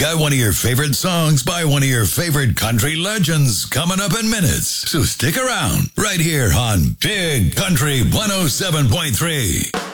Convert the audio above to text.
got one of your favorite songs by one of your favorite country legends coming up in minutes. So stick around right here on Big Country 107.3.